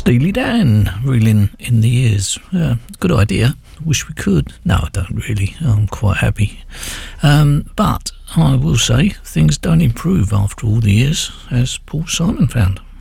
Steely Dan, reeling in the years. Good idea. Wish we could. No, I don't really. I'm quite happy. But I will say things don't improve after all the years, as Paul Simon found.